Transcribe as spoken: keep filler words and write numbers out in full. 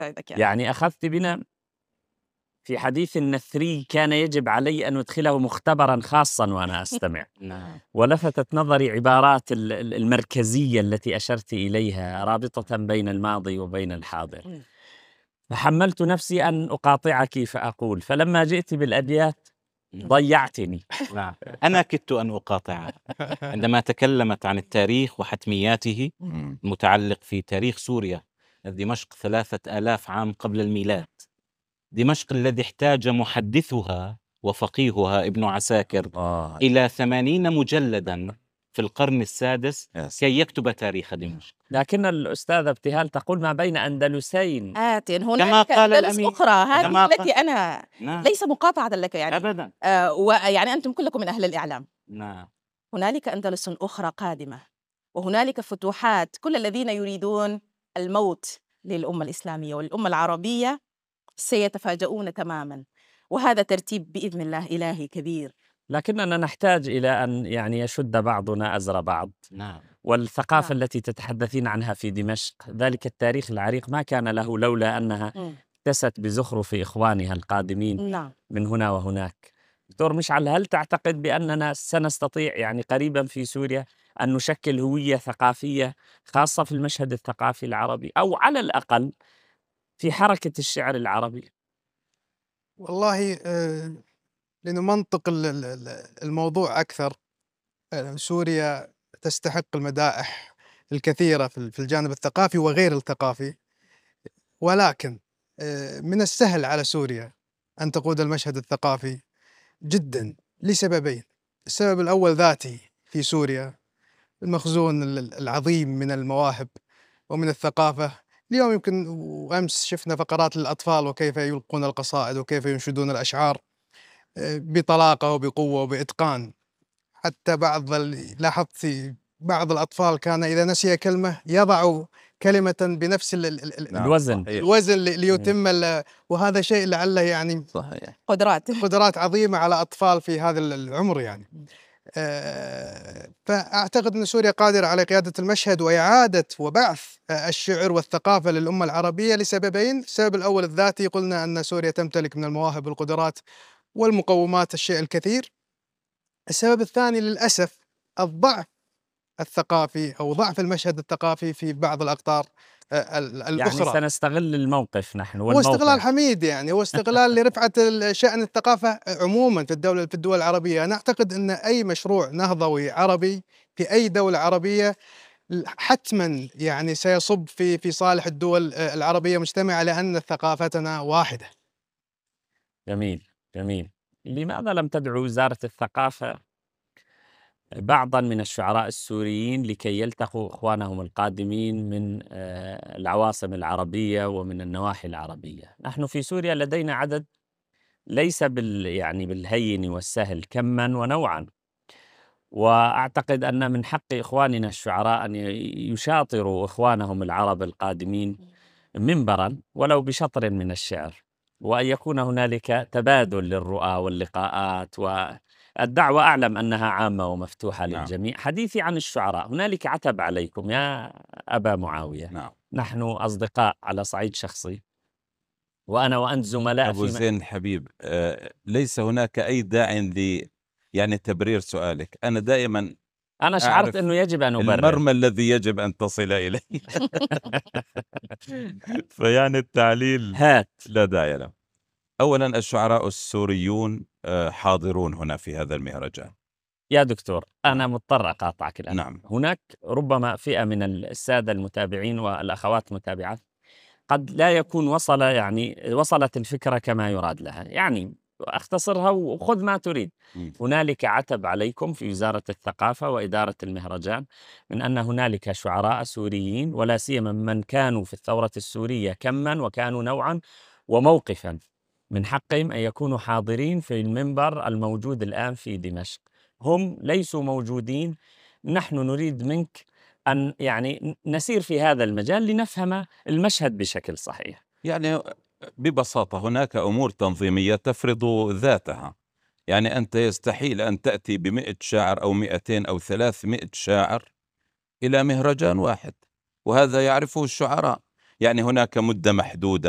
يعني أخذت بنا في حديث النثري كان يجب علي أن أدخله مختبرا خاصا وأنا أستمع. ولفتت نظري عبارات المركزية التي أشرت إليها رابطة بين الماضي وبين الحاضر، فحملت نفسي أن أقاطعك فأقول، فلما جئت بالأبيات ضيعتني. نعم، أنا كدت أن أقاطعها عندما تكلمت عن التاريخ وحتمياته المتعلق في تاريخ سوريا. دمشق ثلاثة آلاف عام قبل الميلاد، دمشق الذي احتاج محدثها وفقيهها ابن عساكر آه. إلى ثمانين مجلدا في القرن السادس كي يكتب تاريخ دمشق. لكن الأستاذة ابتهال تقول ما بين أندلسين آت هناك أندلس أخرى، هذه التي أنا نعم. ليس مقاطعة لك يعني أبدا آه ويعني أنتم كلكم من أهل الإعلام. نعم. هنالك أندلس أخرى قادمة، وهنالك فتوحات. كل الذين يريدون الموت للأمة الإسلامية والأمة العربية سيتفاجؤون تماما، وهذا ترتيب بإذن الله إلهي كبير. لكننا نحتاج إلى أن يعني يشد بعضنا أزر بعض. نعم. والثقافة نعم. التي تتحدثين عنها في دمشق، ذلك التاريخ العريق ما كان له لولا أنها اكتست بزخرف إخوانها القادمين نعم. من هنا وهناك. دكتور مشعل، هل تعتقد بأننا سنستطيع يعني قريبا في سوريا أن نشكل هوية ثقافية خاصة في المشهد الثقافي العربي، أو على الأقل في حركة الشعر العربي؟ والله آه لأنه منطق الموضوع أكثر. سوريا تستحق المدائح الكثيرة في الجانب الثقافي وغير الثقافي، ولكن من السهل على سوريا أن تقود المشهد الثقافي جدا لسببين. السبب الأول ذاتي في سوريا، المخزون العظيم من المواهب ومن الثقافة. اليوم يمكن وأمس شفنا فقرات للأطفال وكيف يلقون القصائد وكيف ينشدون الأشعار بطلاقة وبقوة وبإتقان. حتى بعض لاحظت بعض الأطفال كان إذا نسي كلمة يضع كلمة بنفس ال ال الوزن الوزن ليتم، وهذا شيء لعله يعني صحيح. قدرات قدرات عظيمة على أطفال في هذا العمر يعني. أه فأعتقد أن سوريا قادرة على قيادة المشهد وإعادة وبعث الشعر والثقافة للأمة العربية لسببين. السبب الأول الذاتي، قلنا أن سوريا تمتلك من المواهب والقدرات والمقومات الشيء الكثير. السبب الثاني للأسف الضعف الثقافي أو ضعف المشهد الثقافي في بعض الأقطار الأخرى. يعني سنستغل الموقف نحن، هو استغلال حميد يعني، هو استغلال لرفعة شأن الثقافة عموما في الدولة في الدول العربية. أنا أعتقد أن أي مشروع نهضوي عربي في أي دولة عربية حتما يعني سيصب في في صالح الدول العربية مجتمعة، لأن ثقافتنا واحدة. جميل جميل. لماذا لم تدعو وزارة الثقافة بعضا من الشعراء السوريين لكي يلتقوا إخوانهم القادمين من العواصم العربية ومن النواحي العربية؟ نحن في سوريا لدينا عدد ليس بال يعني بالهين والسهل كما ونوعا، وأعتقد أن من حق إخواننا الشعراء أن يشاطروا إخوانهم العرب القادمين منبرا ولو بشطر من الشعر، وأن يكون هنالك تبادل للرؤى واللقاءات. والدعوة أعلم أنها عامة ومفتوحة نعم. للجميع. حديثي عن الشعراء، هنالك عتب عليكم يا أبا معاوية. نعم. نحن أصدقاء على صعيد شخصي، وأنا وأنت زملاء. أبو زين الحبيب، آه ليس هناك أي داعي ل يعني تبرير سؤالك. أنا دائما أنا شعرت أنه يجب أن أبرر المرمى الذي يجب أن تصل إليه. فيعني التعليل هات لا داعي له. أولا الشعراء السوريون حاضرون هنا في هذا المهرجان. يا دكتور أنا مضطر أقاطعك الآن. نعم. هناك ربما فئة من السادة المتابعين والأخوات المتابعات قد لا يكون وصل يعني وصلت الفكرة كما يراد لها. يعني أختصرها وخذ ما تريد. م. هنالك عتب عليكم في وزارة الثقافة وإدارة المهرجان من أن هنالك شعراء سوريين، ولا سيما من كانوا في الثورة السورية كما وكانوا نوعا وموقفا، من حقهم أن يكونوا حاضرين في المنبر الموجود الآن في دمشق. هم ليسوا موجودين. نحن نريد منك أن يعني نسير في هذا المجال لنفهم المشهد بشكل صحيح. يعني ببساطة هناك أمور تنظيمية تفرض ذاتها. يعني أنت يستحيل أن تأتي بمئة شاعر أو مئتين أو ثلاثمائة شاعر إلى مهرجان واحد، وهذا يعرفه الشعراء. يعني هناك مدة محدودة